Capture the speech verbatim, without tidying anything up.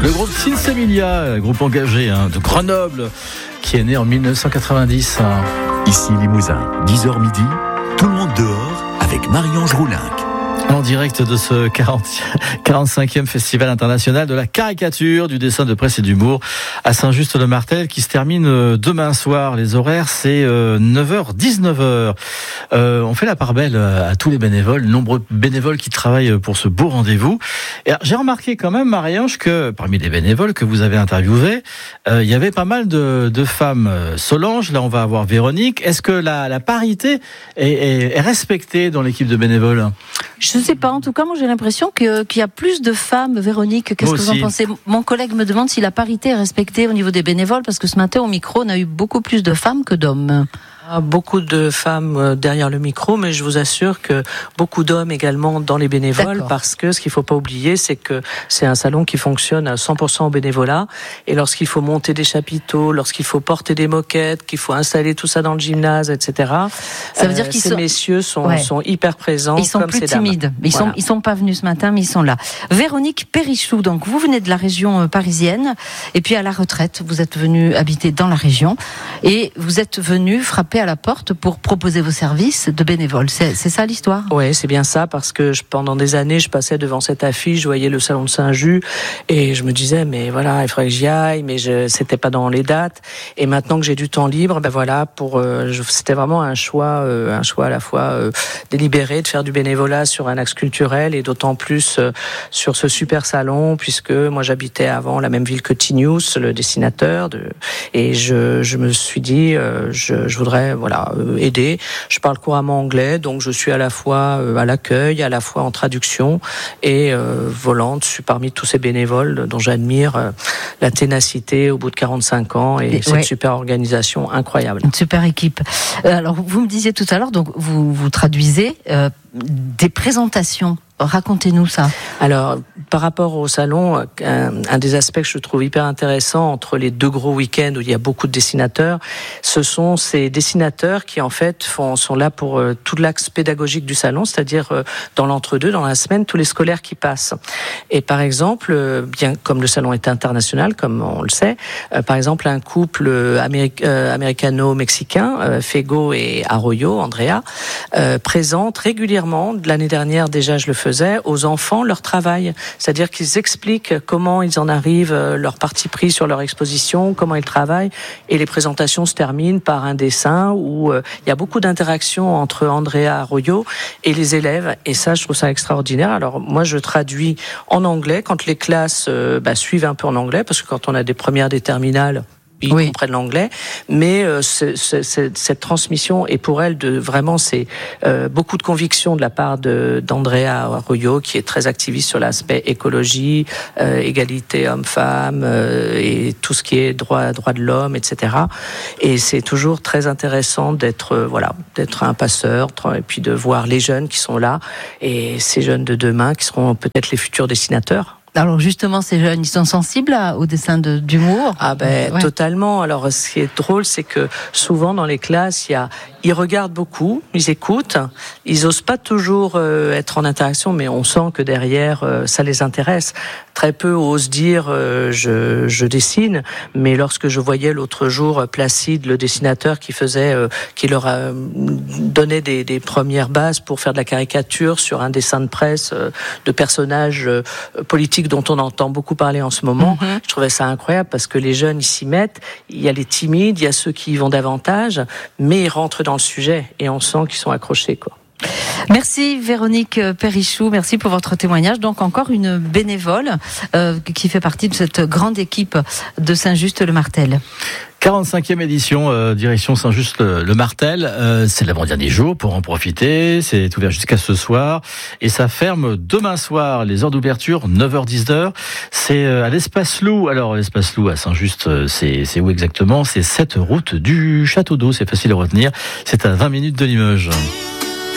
Le groupe Sinsemilia, groupe engagé hein, de Grenoble, qui est né en dix-neuf cent quatre-vingt-dix. Ici Limousin, dix heures midi, tout le monde dehors avec Marie-Ange Roulinck. En direct de ce quarante, quarante-cinquième Festival international de la caricature, du dessin de presse et d'humour à Saint-Just-le-Martel qui se termine demain soir. Les horaires, c'est neuf heures, dix-neuf heures. Euh, on fait la part belle à tous les bénévoles, nombreux bénévoles qui travaillent pour ce beau rendez-vous. Et alors, j'ai remarqué quand même, Marie-Ange, que parmi les bénévoles que vous avez interviewés, euh, il y avait pas mal de, de femmes. Solange, là on va avoir Véronique. Est-ce que la, la parité est, est, est respectée dans l'équipe de bénévoles ? Je ne sais pas, en tout cas, moi j'ai l'impression que, qu'il y a plus de femmes. Véronique, qu'est-ce moi que vous en aussi. pensez ? Mon collègue me demande si la parité est respectée au niveau des bénévoles, parce que ce matin au micro, on a eu beaucoup plus de femmes que d'hommes. Beaucoup de femmes derrière le micro, mais je vous assure que beaucoup d'hommes également dans les bénévoles. D'accord. Parce que ce qu'il ne faut pas oublier, c'est que c'est un salon qui fonctionne à cent pour cent au bénévolat. Et lorsqu'il faut monter des chapiteaux, lorsqu'il faut porter des moquettes, qu'il faut installer tout ça dans le gymnase, et cetera. Ça veut dire euh, qu'ils ces sont... messieurs sont, ouais. sont hyper présents. Ils sont comme plus ces timides. Dames. Ils voilà. sont, ils sont pas venus ce matin, mais ils sont là. Véronique Périchou, donc vous venez de la région parisienne, et puis à la retraite, vous êtes venu habiter dans la région, et vous êtes venu frapper à la porte pour proposer vos services de bénévoles. C'est, c'est ça l'histoire ? Oui, c'est bien ça, parce que je, pendant des années, je passais devant cette affiche, je voyais le salon de Saint-Just, et je me disais, mais voilà, il faudrait que j'y aille, mais je, c'était pas dans les dates. Et maintenant que j'ai du temps libre, ben voilà, pour, euh, je, c'était vraiment un choix, euh, un choix à la fois euh, délibéré de faire du bénévolat sur un axe culturel, et d'autant plus euh, sur ce super salon, puisque moi j'habitais avant la même ville que Tinius, le dessinateur, de, et je, je me suis dit, euh, je, je voudrais, voilà, euh, aider. Je parle couramment anglais, donc je suis à la fois euh, à l'accueil, à la fois en traduction et euh, volante. Je suis parmi tous ces bénévoles dont j'admire euh, la ténacité au bout de quarante-cinq ans et, et cette ouais. super organisation incroyable. Une super équipe. Alors, vous me disiez tout à l'heure, donc vous, vous traduisez euh, des présentations. Racontez-nous ça. Alors, par rapport au salon, un, un des aspects que je trouve hyper intéressant entre les deux gros week-ends où il y a beaucoup de dessinateurs, ce sont ces dessinateurs qui en fait font, sont là pour euh, tout l'axe pédagogique du salon, c'est-à-dire euh, dans l'entre-deux, dans la semaine, tous les scolaires qui passent. Et par exemple, euh, bien comme le salon est international, comme on le sait, euh, par exemple un couple améri- euh, américano-mexicain, euh, Fego et Arroyo, Andrea, euh, présente régulièrement, de l'année dernière déjà je le faisais, aux enfants leur travail. C'est-à-dire qu'ils expliquent comment ils en arrivent, leur parti pris sur leur exposition, comment ils travaillent, et les présentations se terminent par un dessin où euh, il y a beaucoup d'interactions entre Andrea Arroyo et les élèves, et ça, je trouve ça extraordinaire. Alors, moi, je traduis en anglais quand les classes euh, bah, suivent un peu en anglais, parce que quand on a des premières, des terminales, ils oui. comprennent l'anglais, mais euh, c'est, c'est, c'est, cette transmission est pour elle de vraiment c'est euh, beaucoup de conviction de la part de d'Andrea Arroyo, qui est très activiste sur l'aspect écologie, euh, égalité homme-femme euh, et tout ce qui est droit droit de l'homme, et cetera. Et c'est toujours très intéressant d'être euh, voilà d'être un passeur et puis de voir les jeunes qui sont là et ces jeunes de demain qui seront peut-être les futurs dessinateurs. Alors justement, ces jeunes, ils sont sensibles à, au dessin de, d'humour. Ah ben ouais. Totalement. Alors ce qui est drôle, c'est que souvent dans les classes, il y a, ils regardent beaucoup, ils écoutent, ils osent pas toujours euh, être en interaction, mais on sent que derrière, euh, ça les intéresse. Très peu osent dire euh, je, je dessine, mais lorsque je voyais l'autre jour Placide, le dessinateur, qui faisait, euh, qui leur a, donnait des, des premières bases pour faire de la caricature sur un dessin de presse euh, de personnages euh, politiques dont on entend beaucoup parler en ce moment, mm-hmm. je trouvais ça incroyable parce que les jeunes ils s'y mettent, il y a les timides, il y a ceux qui y vont davantage, mais ils rentrent dans le sujet et on sent qu'ils sont accrochés, quoi. Merci Véronique Périchou, merci pour votre témoignage. Donc encore une bénévole euh, qui fait partie de cette grande équipe de Saint-Just-le-Martel. quarante-cinquième édition, euh, direction Saint-Just-le-Martel. Euh, c'est l'avant-dernier jour pour en profiter. C'est ouvert jusqu'à ce soir. Et ça ferme demain soir. Les heures d'ouverture, neuf heures dix heures. C'est à l'Espace Loup. Alors, l'Espace Loup à Saint-Just, c'est, c'est où exactement ? C'est sept route du Château d'Eau. C'est facile à retenir. C'est à vingt minutes de Limoges.